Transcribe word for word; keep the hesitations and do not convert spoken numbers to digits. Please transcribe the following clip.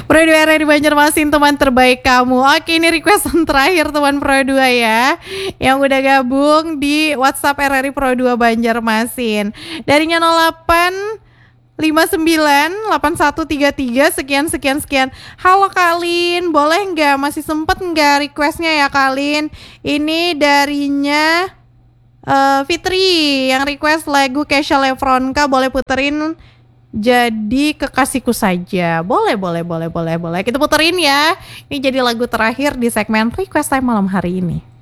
Pro dua R R Banjarmasin, teman terbaik kamu. Oke, ini requestan terakhir teman Pro dua ya, yang udah gabung di WhatsApp R R I Pro dua Banjarmasin. Darinya nol delapan lima sembilan delapan satu tiga tiga sekian sekian sekian. Halo Kalin, boleh nggak, masih sempet nggak requestnya ya Kalin? Ini darinya uh, Fitri yang request lagu Kesha Lefronka, boleh puterin Jadi Kekasihku Saja. Boleh, boleh, boleh, boleh, boleh. Kita puterin ya. Ini jadi lagu terakhir di segmen Request Time malam hari ini.